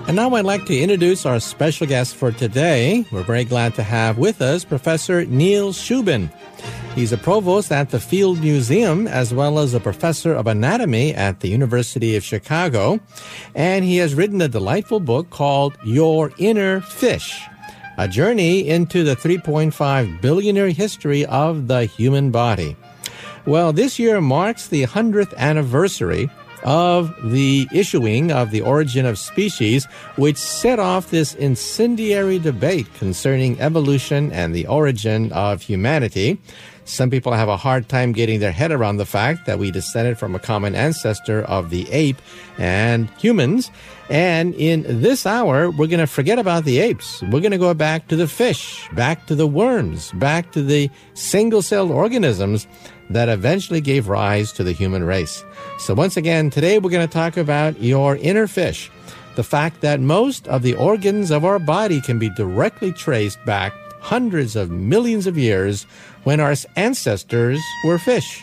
And now I'd like to introduce our special guest for today. We're very glad to have with us Professor Neil Shubin. He's a provost at the Field Museum as well as a professor of anatomy at the University of Chicago. And he has written a delightful book called Your Inner Fish, a journey into the 3.5 billion year history of the human body. Well, this year marks the 100th anniversary of the issuing of the Origin of Species, which set off this incendiary debate concerning evolution and the origin of humanity. Some people have a hard time getting their head around the fact that we descended from a common ancestor of the ape and humans. And in this hour, we're going to forget about the apes. We're going to go back to the fish, back to the worms, back to the single-celled organisms that eventually gave rise to the human race. So once again, today we're going to talk about your inner fish, the fact that most of the organs of our body can be directly traced back hundreds of millions of years when our ancestors were fish.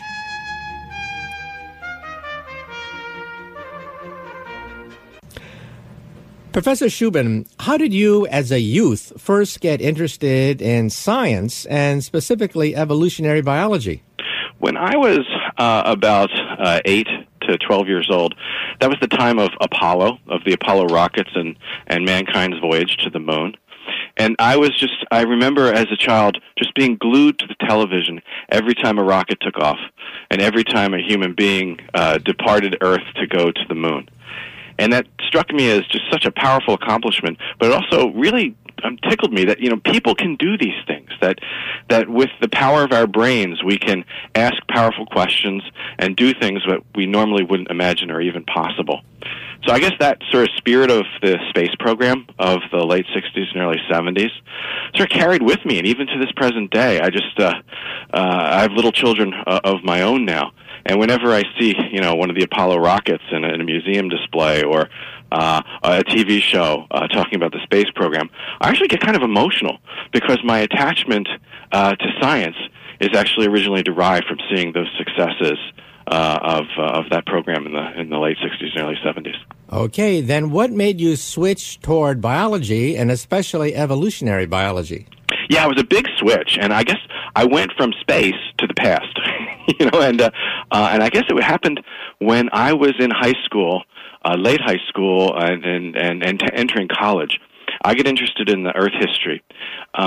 Professor Shubin, how did you as a youth first get interested in science and specifically evolutionary biology? When I was about 8 to 12 years old, that was the time of Apollo, of the Apollo rockets and mankind's voyage to the moon. And I remember as a child just being glued to the television every time a rocket took off and every time a human being departed Earth to go to the moon. And that struck me as just such a powerful accomplishment, but it also really tickled me that, people can do these things, that with the power of our brains, we can ask powerful questions and do things that we normally wouldn't imagine are even possible. So I guess that sort of spirit of the space program of the late 60s and early 70s sort of carried with me, and even to this present day, I have little children of my own now. And whenever I see, one of the Apollo rockets in a museum display or a TV show talking about the space program, I actually get kind of emotional because my attachment to science is actually originally derived from seeing those successes of that program in the late 60s and early 70s. Okay, then what made you switch toward biology and especially evolutionary biology? Yeah, it was a big switch, and I guess I went from space to the past, and I guess it happened when I was in high school, late high school, and entering college. I get interested in the Earth history.